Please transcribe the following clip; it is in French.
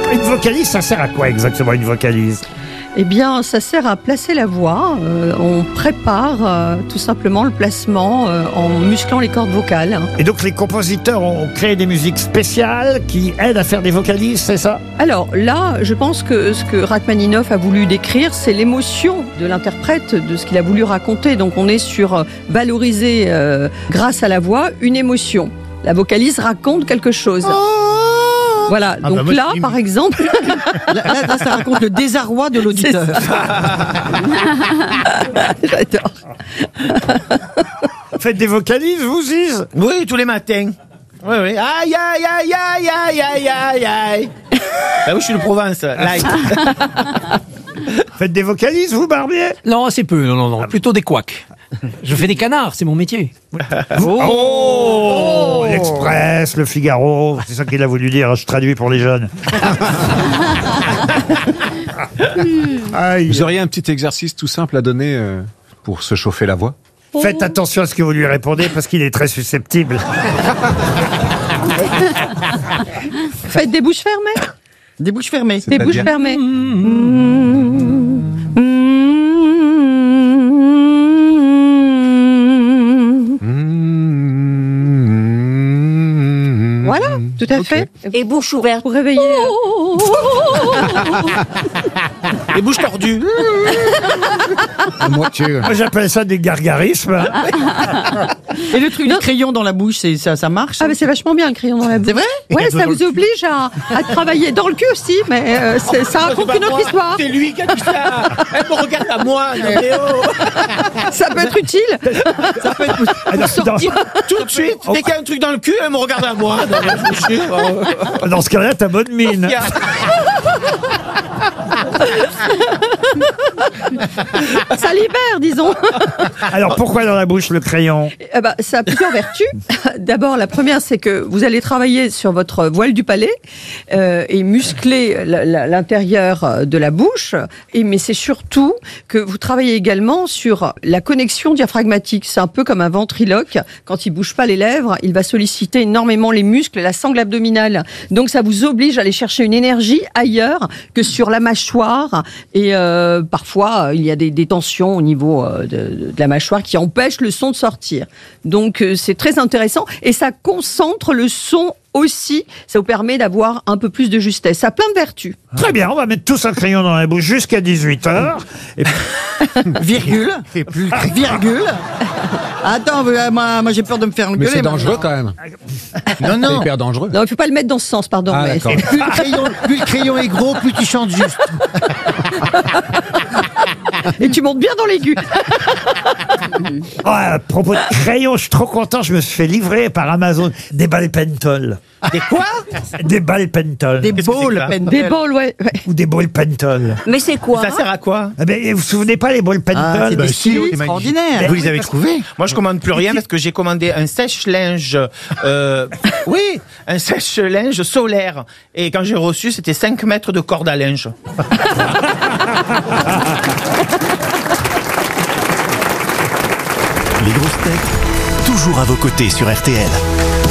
Une vocalise, ça sert à quoi exactement une vocalise? Eh bien, ça sert à placer la voix. On prépare tout simplement le placement en musclant les cordes vocales. Et donc les compositeurs ont créé des musiques spéciales qui aident à faire des vocalises, c'est ça? Alors là, je pense que ce que Rachmaninoff a voulu décrire, c'est l'émotion de l'interprète, de ce qu'il a voulu raconter. Donc on est sur valoriser, grâce à la voix, une émotion. La vocalise raconte quelque chose. Voilà, donc moi, là, par exemple... Là, ça raconte le désarroi de l'auditeur. J'adore. Faites des vocalises, vous, Ziz? Oui, tous les matins. Oui. Aïe, aïe, aïe, aïe, aïe, aïe, aïe, aïe. Bah oui, je suis de Provence. Like. Faites des vocalises, vous, Barbier? Non, assez peu, non. Plutôt des couacs. Je fais des canards, c'est mon métier. Oh, l'Express, le Figaro, c'est ça qu'il a voulu dire, je traduis pour les jeunes. Aïe. Vous auriez un petit exercice tout simple à donner pour se chauffer la voix? Faites attention à ce que vous lui répondez parce qu'il est très susceptible. Faites des bouches fermées. Des bouches fermées. Des bouches fermées. Voilà, tout à fait. Et bouche ouverte. Pour réveiller. Les bouches tordues. À moitié. Moi, j'appelle ça des gargarismes. Et le truc du crayon dans la bouche, ça marche? Ah, mais c'est vachement bien le crayon dans la bouche. C'est vrai? Ouais, ça vous oblige à travailler dans le cul aussi, mais ça raconte une autre histoire. C'est lui qui a dit ça. Elle me regarde à moi. Ça peut être utile. Ça peut être Tout de suite, dès qu'il y a un truc dans le cul, elle me regarde à moi. Dans ce cas-là, t'as bonne mine. Ça libère, disons. Alors, pourquoi dans la bouche le crayon? Ça a plusieurs vertus. D'abord, la première, c'est que vous allez travailler sur votre voile du palais et muscler l'intérieur de la bouche. Mais c'est surtout que vous travaillez également sur la connexion diaphragmatique. C'est un peu comme un ventriloque. Quand il bouge pas les lèvres, il va solliciter énormément les muscles, la sangle abdominale. Donc, ça vous oblige à aller chercher une énergie ailleurs que sur la mâchoire. Et parfois, il y a des tensions au niveau de la mâchoire qui empêchent le son de sortir. Donc, c'est très intéressant. Et ça concentre le son aussi. Ça vous permet d'avoir un peu plus de justesse. Ça a plein de vertus. Très bien, on va mettre tous un crayon dans la bouche jusqu'à 18h. Et puis... Virgule. Virgule. Attends, moi j'ai peur de me faire engueuler. Mais c'est dangereux quand même. Non. C'est hyper dangereux. Non, il ne faut pas le mettre dans ce sens, pardon. Ah, mais d'accord. Plus le crayon est gros, plus tu chantes juste. Et tu montes bien dans l'aigu. À propos de crayon, je suis trop content, je me suis fait livrer par Amazon des balles Pentel. Des quoi? Des balles Pentel. Des balls, Des balles, ouais. Ou des balles Pentel. Mais c'est quoi? Ça sert à quoi? Vous vous souvenez pas les balles Pentel? C'est des stylos c'est magnifique. extraordinaires. Vous les avez trouvés? Moi, je commande plus rien parce que j'ai commandé un sèche-linge. Oui, un sèche-linge solaire. Et quand j'ai reçu, c'était 5 mètres de corde à linge. Les grosses têtes, toujours à vos côtés sur RTL.